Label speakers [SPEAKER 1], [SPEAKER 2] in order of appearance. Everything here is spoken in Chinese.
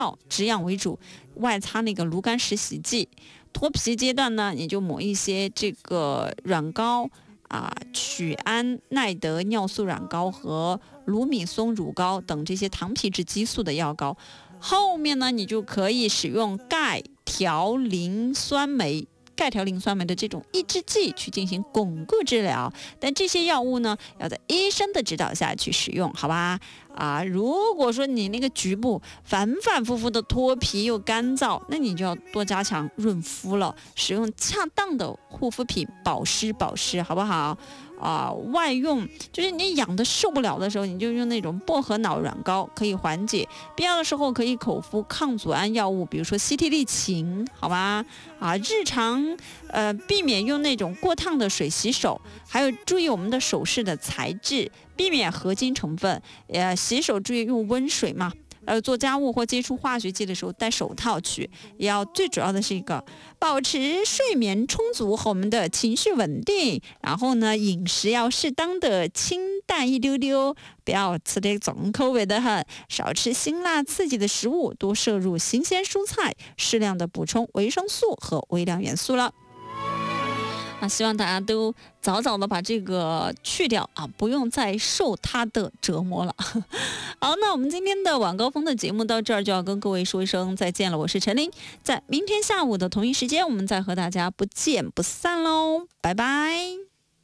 [SPEAKER 1] 止痒为主，外擦那个炉甘石洗剂。脱皮阶段呢，你就抹一些这个软膏曲安奈德尿素软膏和卢米松乳膏等这些糖皮质激素的药膏。后面呢，你就可以使用钙调磷酸酶的这种抑制剂去进行巩固治疗，但这些药物呢，要在医生的指导下去使用，好吧？如果说你那个局部反反复复的脱皮又干燥，那你就要多加强润肤了，使用恰当的护肤品保湿，好不好？外用就是你痒的受不了的时候，你就用那种薄荷脑软膏，可以缓解。必要的时候可以口服抗组胺药物，比如说西替利嗪，好吧？日常避免用那种过烫的水洗手，还有注意我们的手势的材质，避免合金成分。洗手注意用温水嘛。做家务或接触化学剂的时候戴手套去，最主要的是一个保持睡眠充足和我们的情绪稳定，然后呢饮食要适当的清淡一溜溜，不要吃得重口味的很，少吃辛辣刺激的食物，多摄入新鲜蔬菜，适量的补充维生素和微量元素了。希望大家都早早的把这个去掉不用再受它的折磨了。好，那我们今天的晚高峰的节目到这儿就要跟各位说一声再见了，我是陈琳，在明天下午的同一时间我们再和大家不见不散喽，拜拜。